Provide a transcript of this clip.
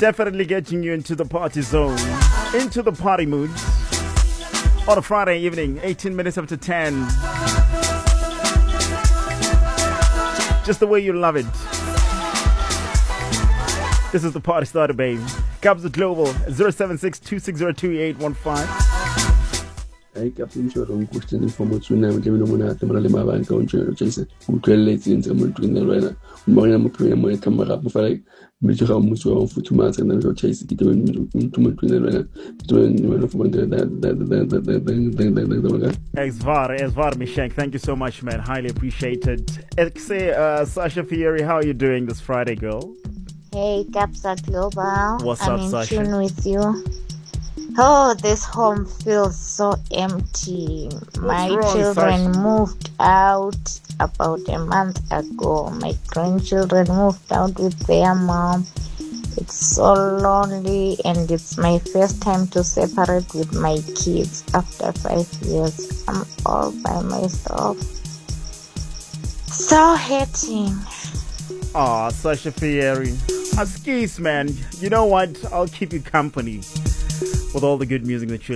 Definitely getting you into the party zone, into the party mood. On a Friday evening, 18 minutes after 10. Just the way you love it. This is the party starter, babe. Cabs Global 076-260-2815. Hey, Captain Jordan, question information now. Let me know when I have a bank account. Chase late in someone to the runner. Morning, I'm a camera up. Like, Mr. Hamuso for 2 months and then chase it to the runner. Exvar Mishek, thank you so much, man. Highly appreciated. Sasha Fieri, how are you doing this Friday, girl? Hey, Capsa Global. What's I'm up, in Sasha? tune with you. Oh, this home feels so empty. My wrong, children Sasha? moved out about a month ago. My grandchildren moved out with their mom. It's so lonely, and it's my first time to separate with my kids after 5 years. I'm all by myself. So hating. Aw, Sasha Fieri. Skis, man. You know what? I'll keep you company with all the good music that you